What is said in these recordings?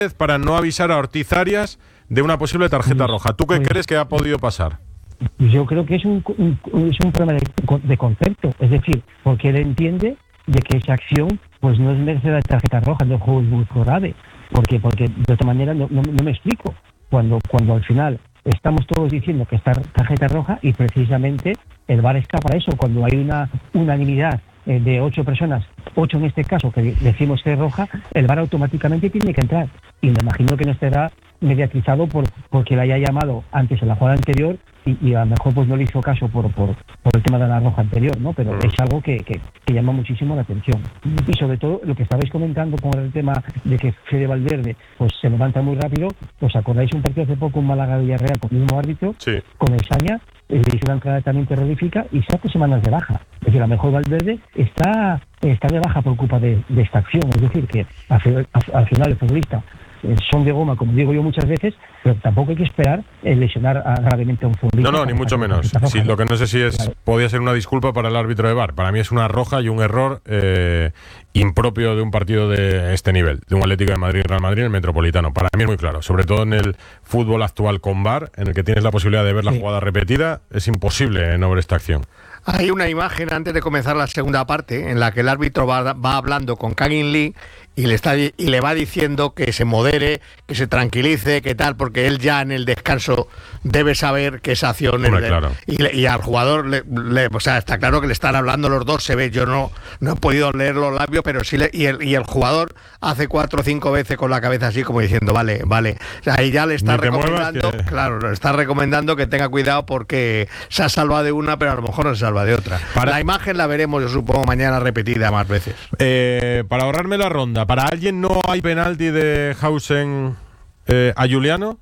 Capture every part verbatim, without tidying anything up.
para no avisar a Ortiz Arias de una posible tarjeta roja. ¿Tú qué pues, crees que ha podido pasar? Yo creo que es un, un, es un problema de, de concepto, es decir, porque él entiende de que esa acción pues no es merecedora de tarjeta roja, no es juego muy grave, porque porque de otra manera no, no, no me explico cuando cuando al final estamos todos diciendo que está tarjeta roja y precisamente el V A R está para eso, cuando hay una unanimidad eh, de ocho personas, ocho en este caso que decimos que es roja, el V A R automáticamente tiene que entrar y me imagino que no estará mediatizado por porque le haya llamado antes en la jugada anterior y, y a lo mejor pues no le hizo caso por por, por el tema de la roja anterior, ¿no? Pero es algo que, que, que llama muchísimo la atención. Y sobre todo lo que estabais comentando con el tema de que Fede Valverde pues se levanta muy rápido, ¿os acordáis un partido hace poco en Málaga-Villarreal con el mismo árbitro? Sí. Con el Saña, le hizo una entrada también terrorífica y saca semanas de baja. Es decir, a lo mejor Valverde está, está de baja por culpa de, de esta acción, es decir, que al, al final el futbolista son de goma, como digo yo muchas veces, pero tampoco hay que esperar el lesionar a, gravemente a un futbolista. No, no, ni mucho menos. Sí, lo que no sé si es claro. Podía ser una disculpa para el árbitro de V A R. Para mí es una roja y un error eh, impropio de un partido de este nivel, de un Atlético de Madrid, Real Madrid, en el Metropolitano. Para mí es muy claro, sobre todo en el fútbol actual con V A R, en el que tienes la posibilidad de ver la sí. jugada repetida, es imposible no ver esta acción. Hay una imagen antes de comenzar la segunda parte en la que el árbitro va, va hablando con Kangin Lee y le está y le va diciendo que se modere, que se tranquilice, que tal, porque él ya en el descanso debe saber que esa acción Hombre, es de, claro. y, le, y al jugador le, le, o sea, está claro que le están hablando los dos, se ve, yo no no he podido leer los labios, pero sí le, y el y el jugador hace cuatro o cinco veces con la cabeza así como diciendo, vale, vale. O sea, ahí ya le está recomendando, muevas, que... claro, le está recomendando que tenga cuidado porque se ha salvado de una, pero a lo mejor no se salva de otra. Para... La imagen la veremos, yo supongo, mañana repetida más veces. Eh, para ahorrarme la ronda, ¿para alguien no hay penalti de Hausen eh, a Juliano?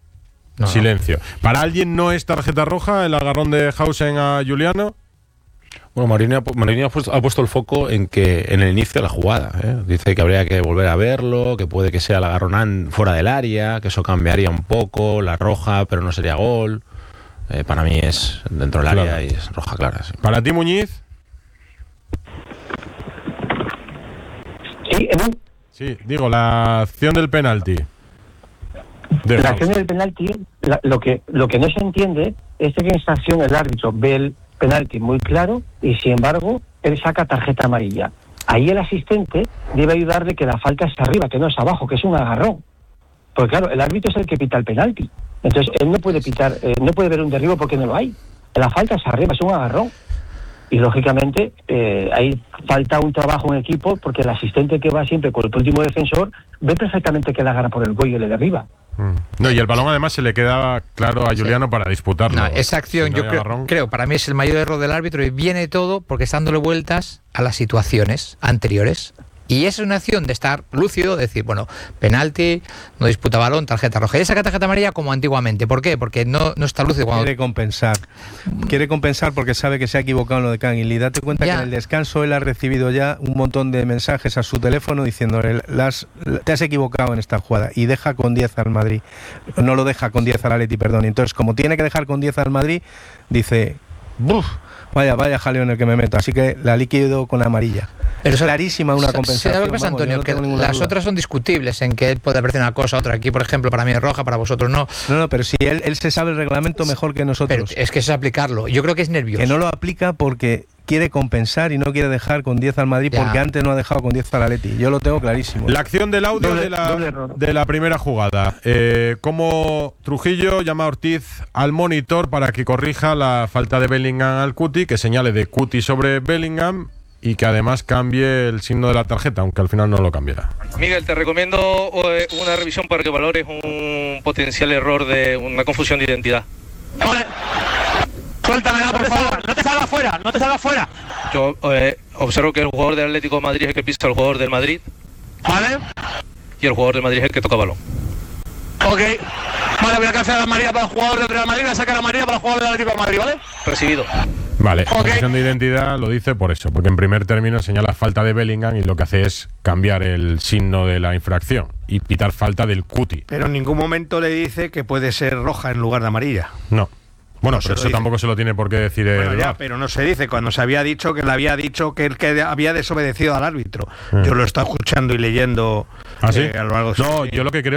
No. Silencio. ¿Para alguien no es tarjeta roja el agarrón de Hausen a Juliano? Bueno, Mourinho, Mourinho ha, puesto, ha puesto el foco en que en el inicio de la jugada, ¿eh? Dice que habría que volver a verlo, que puede que sea el agarrón fuera del área, que eso cambiaría un poco, la roja, pero no sería gol. Eh, para mí es dentro del área claro. y es roja clara. Sí. ¿Para ti, Muñiz? Sí, ¿no? Sí, digo, la acción del penalti. De la House. acción del penalti, la, lo que lo que no se entiende es que en esta acción el árbitro ve el penalti muy claro y sin embargo él saca tarjeta amarilla. Ahí el asistente debe ayudarle que la falta es arriba, que no es abajo, que es un agarrón. Porque claro, el árbitro es el que pita el penalti. Entonces él no puede pitar, eh, no puede ver un derribo porque no lo hay. La falta es arriba, es un agarrón. Y lógicamente eh, ahí falta un trabajo en equipo porque el asistente que va siempre con el último defensor ve perfectamente que la agarra por el cuello y le derriba. No, y el balón además se le quedaba claro a Juliano sí. para disputarlo. No, esa acción si no yo creo, creo, para mí es el mayor error del árbitro y viene todo porque está dándole vueltas a las situaciones anteriores. Y es una acción de estar lúcido, de decir, bueno, penalti, no disputa balón, tarjeta roja. Y saca tarjeta amarilla como antiguamente. ¿Por qué? Porque no, no está lúcido. Cuando... Quiere compensar. Quiere compensar porque sabe que se ha equivocado en lo de Kangin Lee. Date cuenta ya. que en el descanso él ha recibido ya un montón de mensajes a su teléfono diciéndole, las, te has equivocado en esta jugada. Y deja con diez al Madrid. No lo deja con diez al Atleti, perdón. Entonces, como tiene que dejar con diez al Madrid, dice, ¡buf! Vaya, vaya jaleo en el que me meto. Así que la liquido con amarilla. Pero es clarísima una compensación. ¿Sabes lo que pasa, Antonio? No que las duda. Otras son discutibles, en que puede aparecer una cosa, otra. Aquí, por ejemplo, para mí es roja, para vosotros no. No, no, pero si él, él se sabe el reglamento mejor que nosotros. Pero es que eso es aplicarlo. Yo creo que es nervioso. Que no lo aplica porque quiere compensar y no quiere dejar con diez al Madrid ya. Porque antes no ha dejado con diez al Atleti. Yo lo tengo clarísimo. La acción del audio doble, de, la, de la primera jugada. Eh, como Trujillo llama a Ortiz al monitor para que corrija la falta de Bellingham al Cuti, que señale de Cuti sobre Bellingham y que además cambie el signo de la tarjeta, aunque al final no lo cambiará. Miguel, te recomiendo una revisión para que valores un potencial error de una confusión de identidad. Vale. Suéltamela, por favor. No te salgas fuera, no te salgas fuera. Yo eh, observo que el jugador del Atlético de Madrid es el que pisa al jugador del Madrid. Vale. Y el jugador del Madrid es el que toca balón. Ok. Vale, voy a cancelar la amarilla para el jugador del Real Madrid, voy a sacar la amarilla para el jugador del Atlético de Madrid, ¿vale? Recibido. Vale, la confusión de identidad lo dice por eso, porque en primer término señala falta de Bellingham y lo que hace es cambiar el signo de la infracción y pitar falta del Cuti. Pero en ningún momento le dice que puede ser roja en lugar de amarilla. No. Bueno, no pero eso dice. Tampoco se lo tiene por qué decir bueno, el ya, pero no se dice. Cuando se había dicho que le había dicho que el que había desobedecido al árbitro. Mm. Yo lo he estado escuchando y leyendo ¿Ah, sí? eh, a lo largo de No, yo lo que creo